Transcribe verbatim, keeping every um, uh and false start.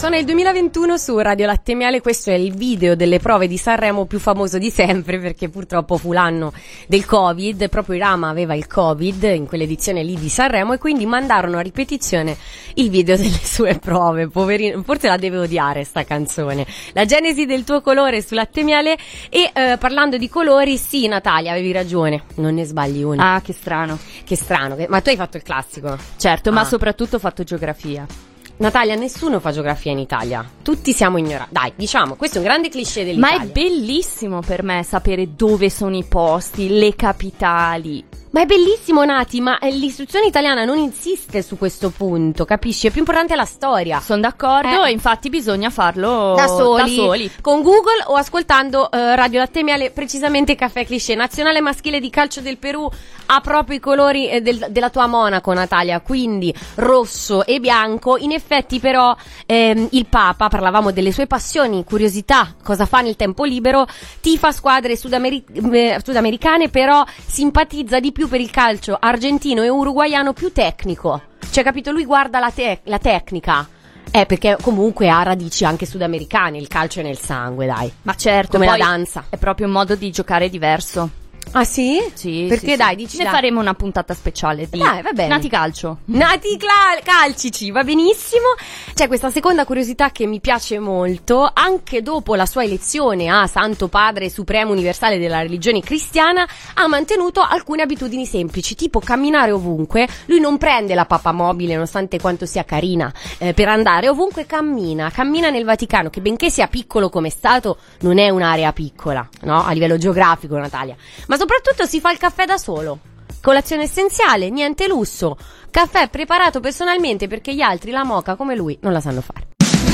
Sono il duemilaventuno su Radio Latte e Miele, questo è il video delle prove di Sanremo più famoso di sempre, perché purtroppo fu l'anno del Covid, proprio Irama aveva il Covid in quell'edizione lì di Sanremo e quindi mandarono a ripetizione il video delle sue prove. Poverino, forse la deve odiare sta canzone. La genesi del tuo colore su Latte e Miele. E eh, parlando di colori, sì Natalia, avevi ragione, non ne sbagli una. Ah, che strano. Che strano, che... ma tu hai fatto il classico? Certo, ah. ma soprattutto ho fatto geografia. Natalia, nessuno fa geografia in Italia. Tutti siamo ignoranti. Dai, diciamo, questo è un grande cliché dell'Italia. Ma è bellissimo per me sapere dove sono i posti, le capitali. Ma è bellissimo, Nati, ma l'istruzione italiana non insiste su questo punto, capisci? È più importante la storia. Sono d'accordo, eh. e infatti bisogna farlo da soli, da soli. Con Google o ascoltando uh, Radio Latte e Miele, precisamente Caffè Cliché. Nazionale maschile di calcio del Perù ha proprio i colori eh, del, della tua Monaco, Natalia, quindi rosso e bianco. In effetti però ehm, il Papa, parlavamo delle sue passioni, curiosità, cosa fa nel tempo libero, tifa squadre sudameri- eh, sudamericane, però simpatizza di più per il calcio argentino e uruguaiano più tecnico. Cioè, capito? Lui guarda la, te- la tecnica. Eh, perché comunque ha radici anche sudamericane, il calcio è nel sangue, dai. Ma certo, come poi la danza. È proprio un modo di giocare diverso. Ah sì? Sì. Perché sì, dai, sì. dici ne dai. faremo una puntata speciale di Dai, va bene. Nati Calcio. Nati cla- calcici, va benissimo. C'è questa seconda curiosità che mi piace molto. Anche dopo la sua elezione a Santo Padre Supremo Universale della religione cristiana, ha mantenuto alcune abitudini semplici, tipo camminare ovunque. Lui non prende la pappamobile, nonostante quanto sia carina, eh, per andare ovunque. Cammina, cammina nel Vaticano, che benché sia piccolo come è stato, non è un'area piccola, no? A livello geografico, Natalia. Ma soprattutto si fa il caffè da solo. Colazione essenziale, niente lusso. Caffè preparato personalmente perché gli altri la moka come lui non la sanno fare.